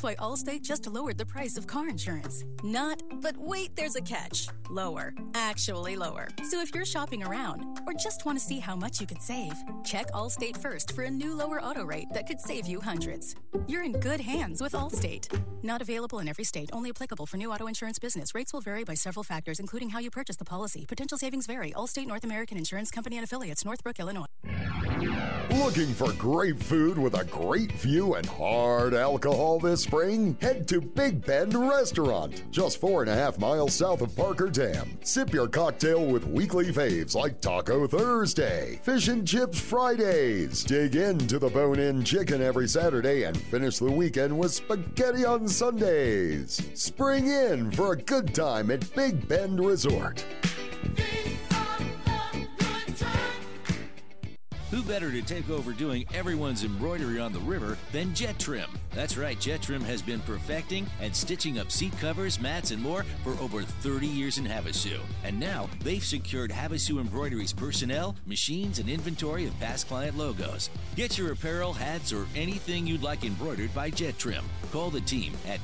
That's why Allstate just lowered the price of car insurance. Not, but wait, there's a catch. Lower. Actually lower. So if you're shopping around or just want to see how much you could save, check Allstate first for a new lower auto rate that could save you hundreds. You're in good hands with Allstate. Not available in every state. Only applicable for new auto insurance business. Rates will vary by several factors, including how you purchase the policy. Potential savings vary. Allstate North American Insurance Company and Affiliates, Northbrook, Illinois. Looking for great food with a great view and hard alcohol this spring? Head to Big Bend Restaurant, just 4.5 miles south of Parker Dam. Sip your cocktail with weekly faves like Taco Thursday, Fish and Chips Fridays. Dig into the bone-in chicken every Saturday and finish the weekend with spaghetti on Sundays. Spring in for a good time at Big Bend Resort. Who better to take over doing everyone's embroidery on the river than Jet Trim? That's right, Jet Trim has been perfecting and stitching up seat covers, mats, and more for over 30 years in Havasu. And now, they've secured Havasu Embroidery's personnel, machines, and inventory of past client logos. Get your apparel, hats, or anything you'd like embroidered by Jet Trim. Call the team at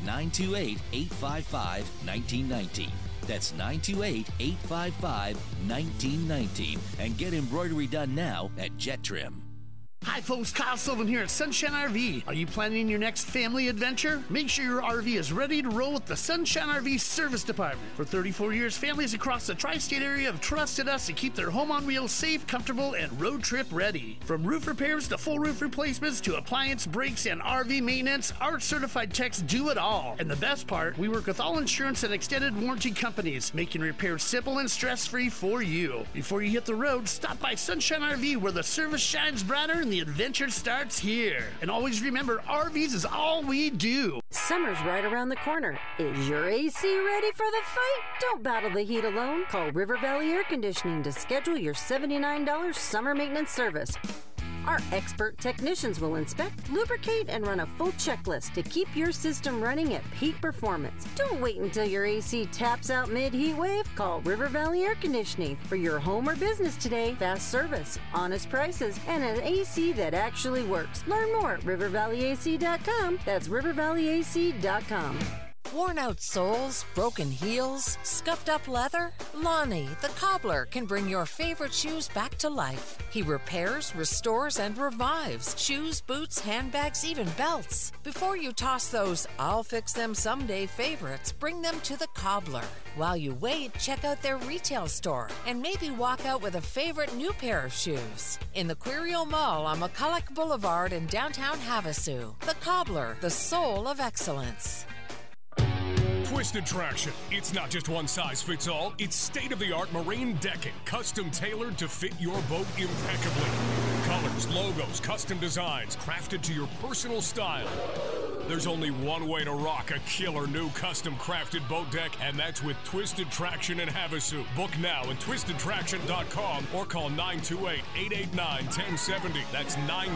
928-855-1919. That's 928-855-1919. And get embroidery done now at Jet Trim. Hi folks, Kyle Sullivan here at Sunshine RV. Are you planning your next family adventure? Make sure your RV is ready to roll with the Sunshine RV Service Department. For 34 years, families across the tri-state area have trusted us to keep their home on wheels safe, comfortable, and road trip ready. From roof repairs to full roof replacements to appliance brakes and RV maintenance, our certified techs do it all. And the best part, we work with all insurance and extended warranty companies, making repairs simple and stress-free for you. Before you hit the road, stop by Sunshine RV where the service shines brighter and the adventure starts here. And always remember, RVs is all we do. Summer's right around the corner. Is your AC ready for the fight? Don't battle the heat alone. Call River Valley Air Conditioning to schedule your $79 summer maintenance service. Our expert technicians will inspect, lubricate, and run a full checklist to keep your system running at peak performance. Don't wait until your AC taps out mid-heat wave. Call River Valley Air Conditioning for your home or business today. Fast service, honest prices, and an AC that actually works. Learn more at rivervalleyac.com. That's rivervalleyac.com. Worn out soles, broken heels, scuffed up leather? Lonnie, the cobbler, can bring your favorite shoes back to life. He repairs, restores, and revives shoes, boots, handbags, even belts. Before you toss those I'll fix them someday favorites, bring them to the cobbler. While you wait, check out their retail store and maybe walk out with a favorite new pair of shoes. In the Quirio Mall on McCulloch Boulevard in downtown Havasu. The Cobbler, the soul of excellence. Twisted Traction. It's not just one size fits all. It's state-of-the-art marine decking, custom tailored to fit your boat impeccably. Colors, logos, custom designs, crafted to your personal style. There's only one way to rock a killer new custom crafted boat deck, and that's with Twisted Traction in Havasu. Book now at twistedtraction.com or call 928-889-1070. That's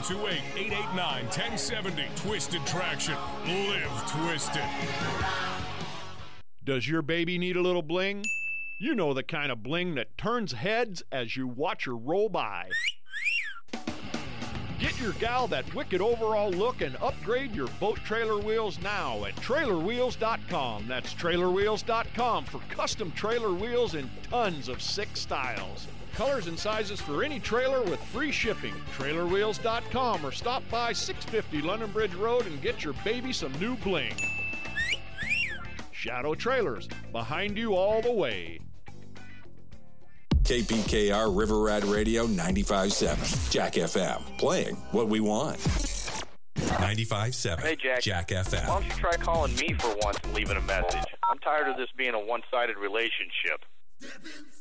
928-889-1070. Twisted Traction. Live twisted. Does your baby need a little bling? You know the kind of bling that turns heads as you watch her roll by. Get your gal that wicked overall look and upgrade your boat trailer wheels now at TrailerWheels.com. That's TrailerWheels.com for custom trailer wheels in tons of sick styles. Colors and sizes for any trailer with free shipping. TrailerWheels.com or stop by 650 London Bridge Road and get your baby some new bling. Shadow Trailers, behind you all the way. KPKR River Rat Radio 95.7. Jack FM. Playing what we want. 95.7. Hey, Jack FM. Why don't you try calling me for once and leaving a message? I'm tired of this being a one-sided relationship.